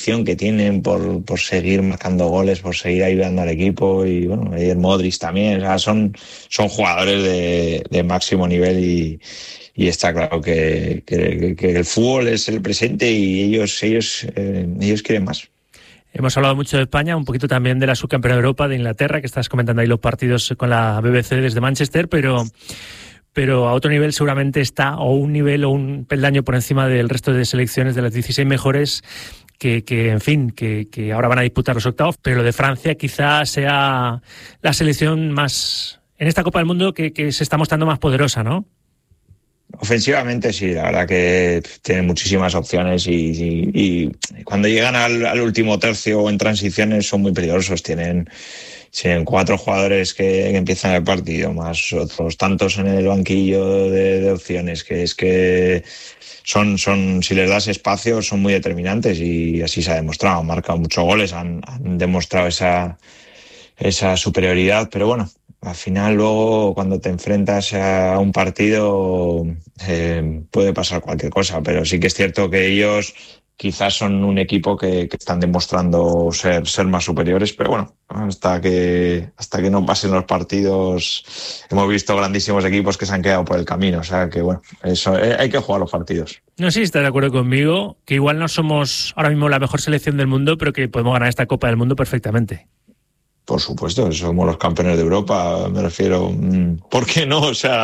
ilusión que tienen por seguir marcando goles, por seguir ayudando al equipo. Y bueno, el Modric también, o sea, son jugadores de máximo nivel y está claro que el fútbol es el presente y ellos quieren más. Hemos hablado mucho de España, un poquito también de la subcampeona de Europa, de Inglaterra, que estás comentando ahí los partidos con la BBC desde Manchester, pero a otro nivel seguramente está, o un nivel o un peldaño por encima del resto de selecciones de las 16 mejores que ahora van a disputar los octavos, pero lo de Francia quizás sea la selección más, en esta Copa del Mundo, que se está mostrando más poderosa, ¿no? Ofensivamente sí, la verdad que tienen muchísimas opciones y cuando llegan al último tercio o en transiciones son muy peligrosos. Tienen 4 jugadores que empiezan el partido, más otros tantos en el banquillo de opciones, que es que son si les das espacio son muy determinantes y así se ha demostrado. Han marcado muchos goles, han demostrado esa superioridad, pero bueno, al final luego cuando te enfrentas a un partido puede pasar cualquier cosa, pero sí que es cierto que ellos quizás son un equipo que están demostrando ser más superiores, pero bueno, hasta que no pasen los partidos hemos visto grandísimos equipos que se han quedado por el camino, o sea que bueno, eso hay que jugar los partidos. No sé si estás de acuerdo conmigo, que igual no somos ahora mismo la mejor selección del mundo, pero que podemos ganar esta Copa del Mundo perfectamente. Por supuesto, somos los campeones de Europa, me refiero. ¿Por qué no? O sea,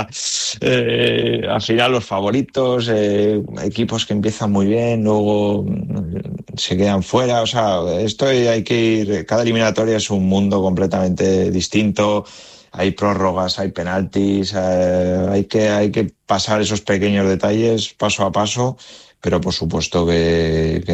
al final los favoritos, equipos que empiezan muy bien, luego se quedan fuera. O sea, hay que ir. Cada eliminatoria es un mundo completamente distinto. Hay prórrogas, hay penaltis, hay que pasar esos pequeños detalles paso a paso. Pero por supuesto que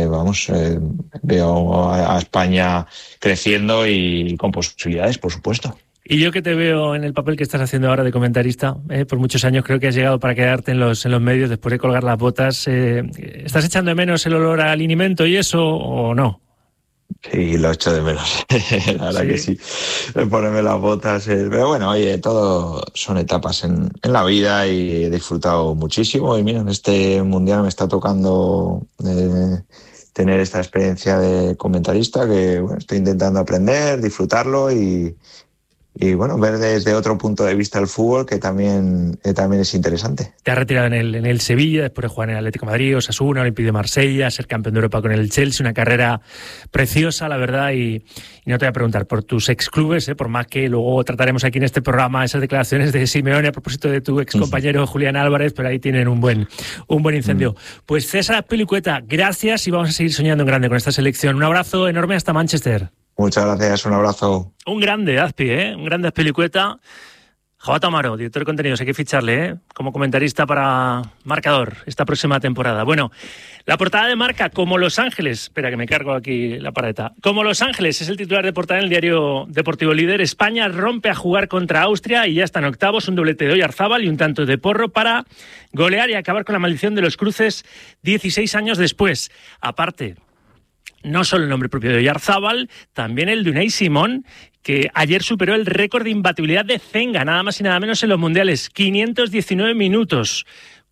veo a España creciendo y con posibilidades, por supuesto. Y yo que te veo en el papel que estás haciendo ahora de comentarista, por muchos años creo que has llegado para quedarte en los medios después de colgar las botas. ¿Estás echando de menos el olor al alimento y eso o no? Sí, lo echo de menos, la verdad. ¿Sí? Que sí, ponerme las botas, pero bueno, oye, todo son etapas en la vida y he disfrutado muchísimo y mira, en este mundial me está tocando tener esta experiencia de comentarista que bueno, estoy intentando aprender, disfrutarlo y bueno, ver desde otro punto de vista el fútbol que también es interesante. Te has retirado en el Sevilla, después de jugar en el Atlético de Madrid, Osasuna, Olympique de Marsella, ser campeón de Europa con el Chelsea, una carrera preciosa, la verdad, y no te voy a preguntar por tus exclubes, por más que luego trataremos aquí en este programa esas declaraciones de Simeone a propósito de tu excompañero Julián Álvarez, pero ahí tienen un buen incendio. Pues César Azpilicueta, gracias y vamos a seguir soñando en grande con esta selección. Un abrazo enorme hasta Manchester. Muchas gracias, un abrazo. Un grande, Azpi, un grande Azpilicueta. Jaume Amaro, director de contenidos, hay que ficharle, como comentarista para Marcador esta próxima temporada. Bueno, la portada de Marca, como Los Ángeles, espera que me cargo aquí la paleta, como Los Ángeles es el titular de portada en el diario deportivo Líder. España rompe a jugar contra Austria y ya está en octavos, un doblete de Oyarzábal y un tanto de Porro para golear y acabar con la maldición de los cruces 16 años después. Aparte, no solo el nombre propio de Oyarzábal, también el de Unai Simón, que ayer superó el récord de imbatibilidad de Zenga, nada más y nada menos en los mundiales, 519 minutos.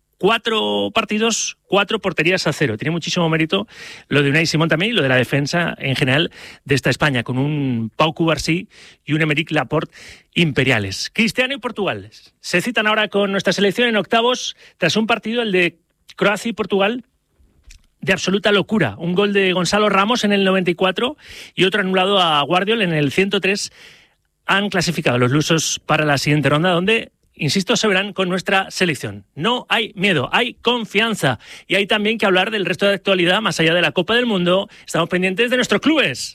4 partidos, 4 porterías a 0. Tiene muchísimo mérito lo de Unai Simón también y lo de la defensa en general de esta España, con un Pau Cubarsí y un Aymeric Laporte imperiales. Cristiano y Portugal se citan ahora con nuestra selección en octavos tras un partido, el de Croacia y Portugal, de absoluta locura. Un gol de Gonzalo Ramos en el 94 y otro anulado a Guardiol en el 103. Han clasificado los lusos para la siguiente ronda, donde, insisto, se verán con nuestra selección. No hay miedo, hay confianza. Y hay también que hablar del resto de actualidad, más allá de la Copa del Mundo. Estamos pendientes de nuestros clubes.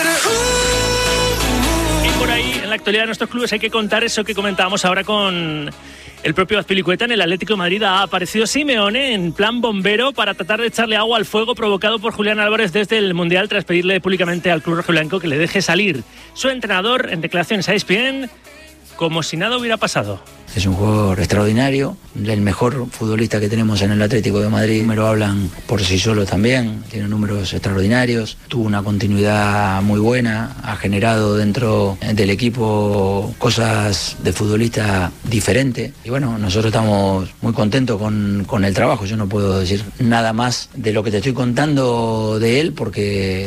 Y por ahí, en la actualidad de nuestros clubes, hay que contar eso que comentábamos ahora con el propio Azpilicueta. En el Atlético de Madrid ha aparecido Simeone en plan bombero para tratar de echarle agua al fuego provocado por Julián Álvarez desde el Mundial, tras pedirle públicamente al club rojiblanco que le deje salir. Su entrenador, en declaraciones a ESPN, como si nada hubiera pasado. Es un jugador extraordinario, el mejor futbolista que tenemos en el Atlético de Madrid. Me lo hablan por sí solo también, tiene números extraordinarios, tuvo una continuidad muy buena, ha generado dentro del equipo cosas de futbolista diferente. Y bueno, nosotros estamos muy contentos con el trabajo. Yo no puedo decir nada más de lo que te estoy contando de él porque